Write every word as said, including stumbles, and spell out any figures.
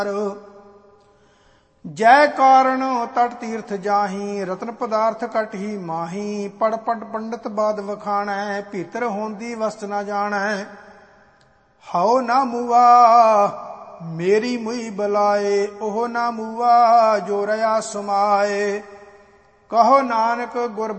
ਜੈ ਕਾਰਨ ਤਟ ਤੀਰਥ ਜਾਹੀ, ਰਤਨ ਪਦਾਰਥ ਕਟ ਹੀ ਮਾਹੀ। ਪੜ ਪੜ ਪੰਡਤ ਬਾਦ ਵਖਾਣੈ, ਭੀਤਰ ਹੋਂਦੀ ਵਸਤ ਨਾ ਜਾਣੈ। ਹਉ ਨਾ ਮੂਆ ਮੇਰੀ ਮੁਈ ਬਲਾਏ, ਉਹ ਨਾ ਮੂਆ ਜੋ ਰਹਾ ਸੁਮਾਏ। ਕਹੋ ਨਾਨਕ ਗੁਰ